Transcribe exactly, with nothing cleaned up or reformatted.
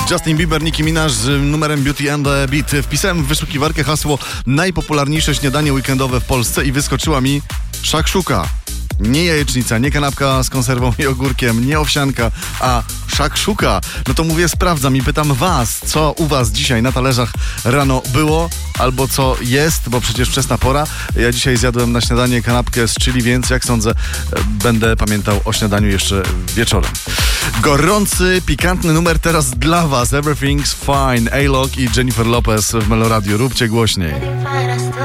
Justin Bieber, Nicki Minaj z numerem Beauty and the Beat. Wpisałem w wyszukiwarkę hasło najpopularniejsze śniadanie weekendowe w Polsce i wyskoczyła mi szakszuka. Nie jajecznica, nie kanapka z konserwą i ogórkiem, nie owsianka, a szakszuka. No to mówię, sprawdzam i pytam was, co u was dzisiaj na talerzach rano było, albo co jest, bo przecież wczesna pora. Ja dzisiaj zjadłem na śniadanie kanapkę z chili, więc jak sądzę, będę pamiętał o śniadaniu jeszcze wieczorem. Gorący, pikantny numer teraz dla was. Everything's Fine, A-Lock i Jennifer Lopez w Meloradio. Róbcie głośniej.